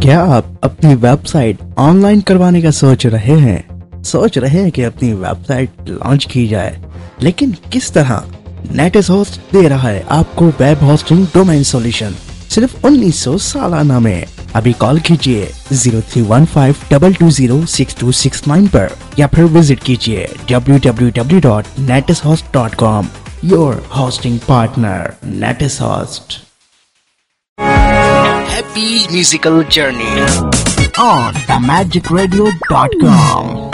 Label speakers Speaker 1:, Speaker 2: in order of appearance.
Speaker 1: क्या आप अपनी वेबसाइट ऑनलाइन करवाने का सोच रहे हैं? सोच रहे हैं कि अपनी वेबसाइट लॉन्च की जाए, लेकिन किस तरह? नेटिस होस्ट दे रहा है आपको वेब होस्टिंग डोमेन सॉल्यूशन सिर्फ 1900 सालाना में। अभी कॉल कीजिए 0315220629 पर या फिर विजिट कीजिए www.netishost.com। Your hosting partner नेटिस host. Happy musical journey on themagicradio.com.